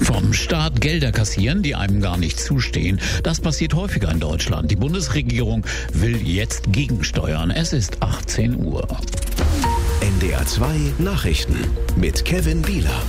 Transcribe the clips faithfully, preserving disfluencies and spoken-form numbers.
Vom Staat Gelder kassieren, die einem gar nicht zustehen. Das passiert häufiger in Deutschland. Die Bundesregierung will jetzt gegensteuern. Es ist achtzehn Uhr. N D R zwei Nachrichten mit Kevin Bieler.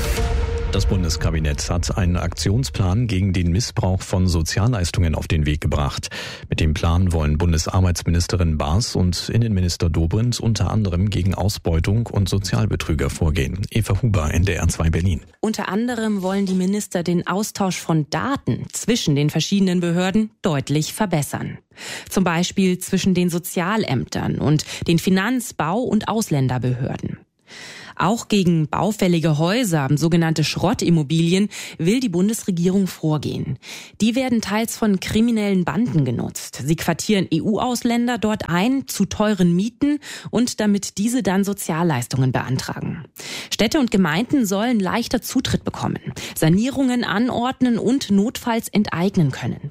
Das Bundeskabinett hat einen Aktionsplan gegen den Missbrauch von Sozialleistungen auf den Weg gebracht. Mit dem Plan wollen Bundesarbeitsministerin Baas und Innenminister Dobrindt unter anderem gegen Ausbeutung und Sozialbetrüger vorgehen. Eva Huber, N D R zwei Berlin. Unter anderem wollen die Minister den Austausch von Daten zwischen den verschiedenen Behörden deutlich verbessern. Zum Beispiel zwischen den Sozialämtern und den Finanz-, Bau- und Ausländerbehörden. Auch gegen baufällige Häuser, sogenannte Schrottimmobilien, will die Bundesregierung vorgehen. Die werden teils von kriminellen Banden genutzt. Sie quartieren E U-Ausländer dort ein, zu teuren Mieten und damit diese dann Sozialleistungen beantragen. Städte und Gemeinden sollen leichter Zutritt bekommen, Sanierungen anordnen und notfalls enteignen können.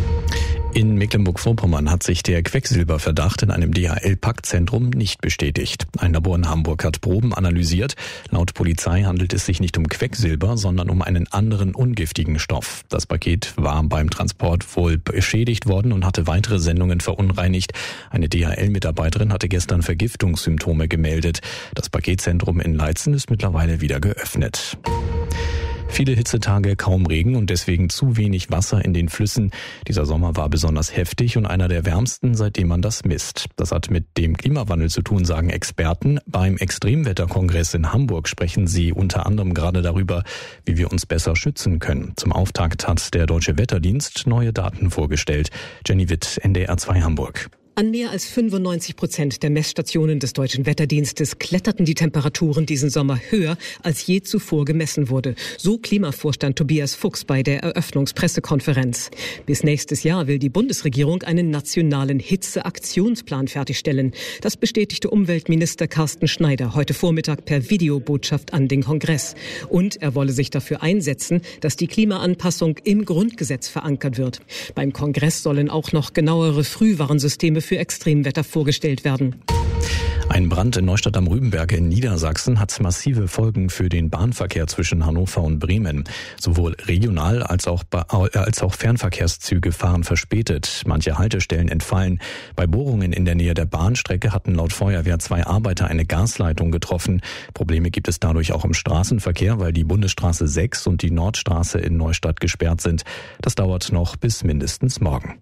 In Mecklenburg-Vorpommern hat sich der Quecksilberverdacht in einem D H L-Packzentrum nicht bestätigt. Ein Labor in Hamburg hat Proben analysiert. Laut Polizei handelt es sich nicht um Quecksilber, sondern um einen anderen ungiftigen Stoff. Das Paket war beim Transport wohl beschädigt worden und hatte weitere Sendungen verunreinigt. Eine D H L-Mitarbeiterin hatte gestern Vergiftungssymptome gemeldet. Das Paketzentrum in Leitzen ist mittlerweile wieder geöffnet. Viele Hitzetage, kaum Regen und deswegen zu wenig Wasser in den Flüssen. Dieser Sommer war besonders heftig und einer der wärmsten, seitdem man das misst. Das hat mit dem Klimawandel zu tun, sagen Experten. Beim Extremwetterkongress in Hamburg sprechen sie unter anderem gerade darüber, wie wir uns besser schützen können. Zum Auftakt hat der Deutsche Wetterdienst neue Daten vorgestellt. Jenny Witt, N D R zwei Hamburg. An mehr als fünfundneunzig Prozent der Messstationen des Deutschen Wetterdienstes kletterten die Temperaturen diesen Sommer höher, als je zuvor gemessen wurde. So Klimavorstand Tobias Fuchs bei der Eröffnungspressekonferenz. Bis nächstes Jahr will die Bundesregierung einen nationalen Hitzeaktionsplan fertigstellen. Das bestätigte Umweltminister Carsten Schneider heute Vormittag per Videobotschaft an den Kongress. Und er wolle sich dafür einsetzen, dass die Klimaanpassung im Grundgesetz verankert wird. Beim Kongress sollen auch noch genauere Frühwarnsysteme für Extremwetter vorgestellt werden. Ein Brand in Neustadt am Rübenberg in Niedersachsen hat massive Folgen für den Bahnverkehr zwischen Hannover und Bremen. Sowohl regional als auch, als auch Fernverkehrszüge fahren verspätet. Manche Haltestellen entfallen. Bei Bohrungen in der Nähe der Bahnstrecke hatten laut Feuerwehr zwei Arbeiter eine Gasleitung getroffen. Probleme gibt es dadurch auch im Straßenverkehr, weil die Bundesstraße sechs und die Nordstraße in Neustadt gesperrt sind. Das dauert noch bis mindestens morgen.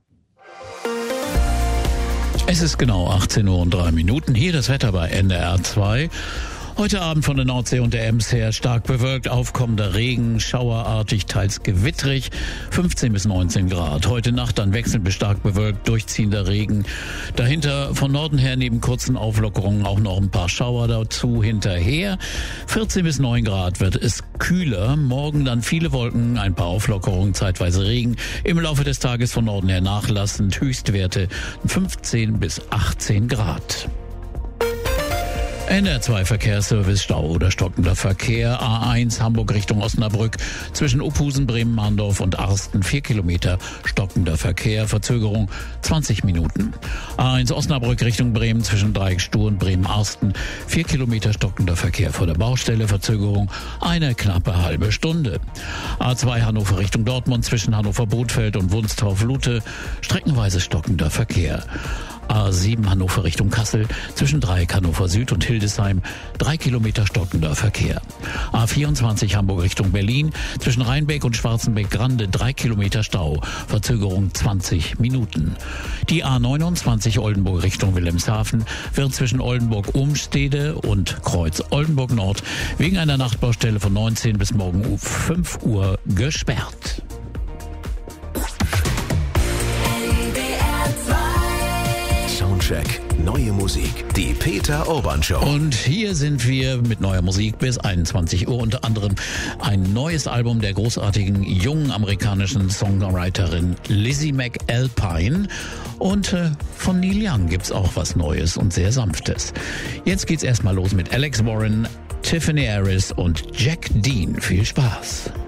Es ist genau achtzehn Uhr und drei Minuten. Hier das Wetter bei N D R zwei. Heute Abend von der Nordsee und der Ems her stark bewölkt, aufkommender Regen, schauerartig, teils gewittrig, fünfzehn bis neunzehn Grad. Heute Nacht dann wechselnd bis stark bewölkt, durchziehender Regen. Dahinter von Norden her neben kurzen Auflockerungen auch noch ein paar Schauer dazu hinterher. vierzehn bis neun Grad wird es kühler. Morgen dann viele Wolken, ein paar Auflockerungen, zeitweise Regen. Im Laufe des Tages von Norden her nachlassend, Höchstwerte fünfzehn bis achtzehn Grad. N D R zwei Verkehrsservice, Stau oder stockender Verkehr. A eins Hamburg Richtung Osnabrück zwischen Uphusen, Bremen, Mahndorf und Arsten. Vier Kilometer stockender Verkehr. Verzögerung zwanzig Minuten. A eins Osnabrück Richtung Bremen zwischen Dreieckstuhl und Bremen-Arsten. Vier Kilometer stockender Verkehr vor der Baustelle. Verzögerung eine knappe halbe Stunde. A zwei Hannover Richtung Dortmund zwischen Hannover-Bothfeld und Wunstorf-Lute. Streckenweise stockender Verkehr. A sieben Hannover Richtung Kassel zwischen Dreieck Hannover Süd und Hildesheim, drei Kilometer stockender Verkehr. A vierundzwanzig Hamburg Richtung Berlin zwischen Rheinbeck und Schwarzenbeck-Grande, drei Kilometer Stau, Verzögerung zwanzig Minuten. Die A neunundzwanzig Oldenburg Richtung Wilhelmshaven wird zwischen Oldenburg-Umstede und Kreuz Oldenburg Nord wegen einer Nachtbaustelle von neunzehn bis morgen um fünf Uhr gesperrt. Soundcheck, neue Musik, die Peter Urban Show. Und hier sind wir mit neuer Musik bis einundzwanzig Uhr. Unter anderem ein neues Album der großartigen jungen amerikanischen Songwriterin Lizzie McAlpine. Und äh, von Neil Young gibt's auch was Neues und sehr Sanftes. Jetzt geht's erstmal los mit Alex Warren, Tiffany Harris und Jack Dean. Viel Spaß.